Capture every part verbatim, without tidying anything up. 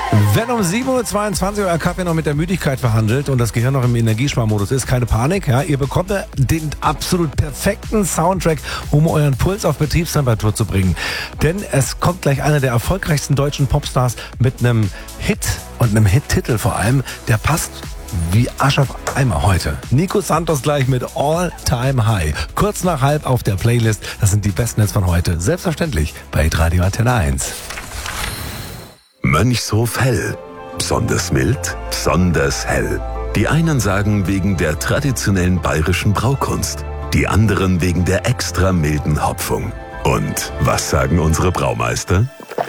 Wenn um sieben Uhr zweiundzwanzig euer Kaffee noch mit der Müdigkeit verhandelt und das Gehirn noch im Energiesparmodus ist, keine Panik. Ja, ihr bekommt den absolut perfekten Soundtrack, um euren Puls auf Betriebstemperatur zu bringen. Denn es kommt gleich einer der erfolgreichsten deutschen Popstars mit einem Hit und einem Hit-Titel vor allem, der passt wie Arsch auf Eimer heute. Nico Santos gleich mit All Time High. Kurz nach halb auf der Playlist. Das sind die besten Hits von heute. Selbstverständlich bei Radio Antenne eins. Mönchshof Hell. Besonders mild, besonders hell. Die einen sagen wegen der traditionellen bayerischen Braukunst, die anderen wegen der extra milden Hopfung. Und was sagen unsere Braumeister?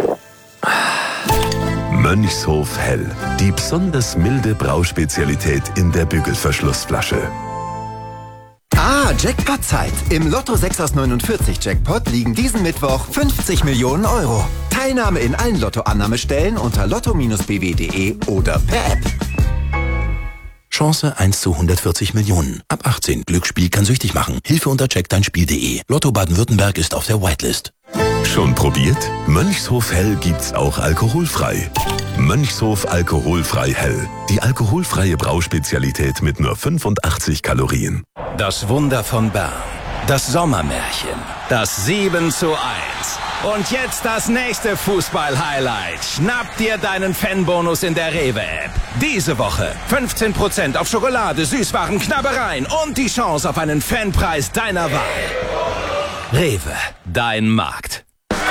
Mönchshof Hell. Die besonders milde Brauspezialität in der Bügelverschlussflasche. Ah, Jackpot-Zeit. Im Lotto sechs aus neunundvierzig Jackpot liegen diesen Mittwoch fünfzig Millionen Euro. Teilnahme in allen Lottoannahmestellen unter lotto Bindestrich b w punkt d e oder per App. Chance eins zu hundertvierzig Millionen. Ab achtzehn. Glücksspiel kann süchtig machen. Hilfe unter check dein Spiel punkt de. Lotto Baden-Württemberg ist auf der Whitelist. Schon probiert? Mönchshof Hell gibt's auch alkoholfrei. Mönchshof Alkoholfrei Hell. Die alkoholfreie Brauspezialität mit nur fünfundachtzig Kalorien. Das Wunder von Bern. Das Sommermärchen. Das sieben zu eins. Und jetzt das nächste Fußball-Highlight. Schnapp dir deinen Fanbonus in der Rewe-App. Diese Woche fünfzehn Prozent auf Schokolade, Süßwaren, Knabbereien und die Chance auf einen Fanpreis deiner Wahl. Rewe, dein Markt.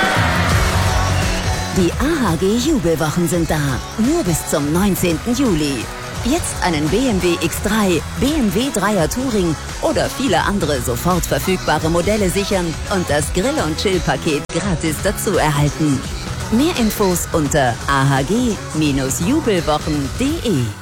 Die A H G-Jubelwochen sind da. Nur bis zum neunzehnten Juli. Jetzt einen B M W X drei, B M W Dreier Touring oder viele andere sofort verfügbare Modelle sichern und das Grill- und Chill-Paket gratis dazu erhalten. Mehr Infos unter a h g Bindestrich jubelwochen punkt de.